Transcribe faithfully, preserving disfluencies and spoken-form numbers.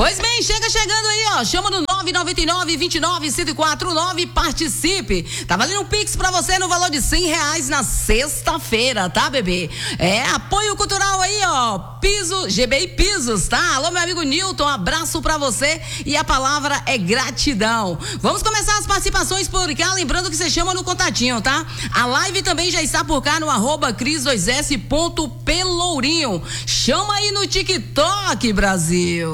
Pois bem, chega chegando aí, ó. Chama no nove nove nove, vinte e nove, cento e quatro nove, participe. Tá valendo um Pix pra você no valor de cem reais na sexta-feira, tá, bebê? É, apoio cultural aí, ó. Piso, G B I Pisos, tá? Alô, meu amigo Newton, um abraço pra você e a palavra é gratidão. Vamos começar as participações por cá, lembrando que você chama no contatinho, tá? A live também já está por cá no arroba cris dois s ponto pelourinho. Chama aí no TikTok, Brasil.